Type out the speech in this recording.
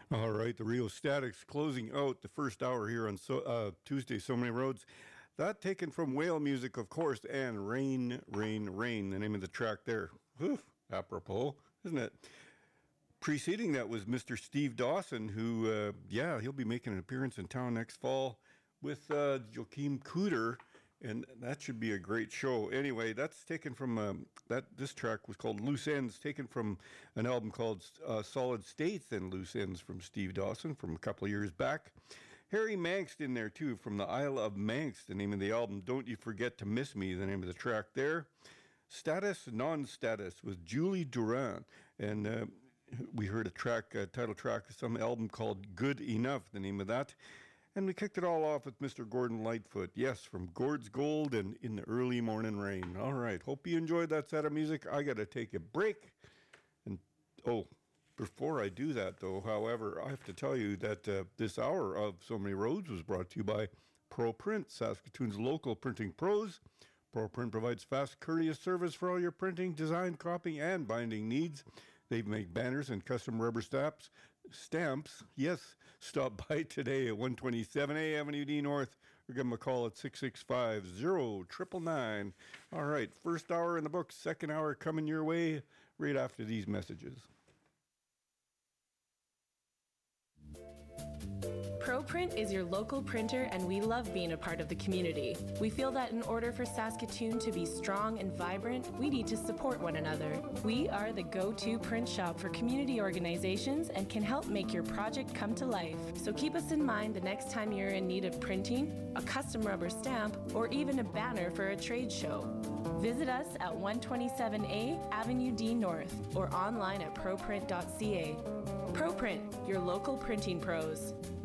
All right, the Rio Statics closing out the first hour here on Tuesday, So Many Roads. That taken from Whale Music, of course, and Rain, Rain, Rain, the name of the track there. Whew, apropos, isn't it? Preceding that was Mr. Steve Dawson, who, he'll be making an appearance in town next fall with Joachim Cooter, and that should be a great show. Anyway, that's taken from this track was called Loose Ends, taken from an album called Solid States and Loose Ends from Steve Dawson from a couple of years back. Harry Manx in there too, from the Isle of Manx, the name of the album. Don't You Forget to Miss Me, the name of the track there. Status Non-Status with Julie Duran, and we heard a track, title track of some album called Good Enough, the name of that. And we kicked it all off with Mr. Gordon Lightfoot, yes, from Gord's Gold and In the Early Morning Rain. All right, hope you enjoyed that set of music. I got to take a break. And, before I do that, though, however, I have to tell you that this hour of So Many Roads was brought to you by ProPrint, Saskatoon's local printing pros. ProPrint provides fast, courteous service for all your printing, design, copying, and binding needs. They make banners and custom rubber stamps. Yes, stop by today at 127A Avenue D North or give them a call at 665-0999. All right, first hour in the books, second hour coming your way right after these messages. ProPrint is your local printer, and we love being a part of the community. We feel that in order for Saskatoon to be strong and vibrant, we need to support one another. We are the go-to print shop for community organizations and can help make your project come to life. So keep us in mind the next time you're in need of printing, a custom rubber stamp, or even a banner for a trade show. Visit us at 127A Avenue D North or online at proprint.ca. ProPrint, your local printing pros.